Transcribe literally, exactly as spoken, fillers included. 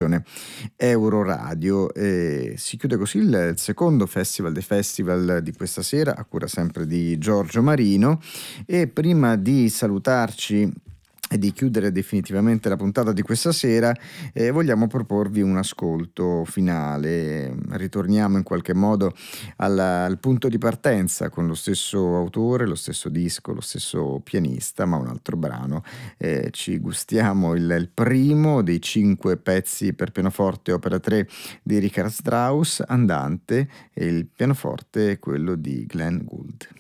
trasmissione Euroradio. E si chiude così il, il secondo Festival dei Festival di questa sera, a cura sempre di Giorgio Marino. E prima di salutarci e di chiudere definitivamente la puntata di questa sera, eh, vogliamo proporvi un ascolto finale. Ritorniamo in qualche modo alla- al punto di partenza, con lo stesso autore, lo stesso disco, lo stesso pianista, ma un altro brano. Eh, ci gustiamo il, il primo dei cinque pezzi per pianoforte opera tre di Richard Strauss, Andante, e il pianoforte è quello di Glenn Gould.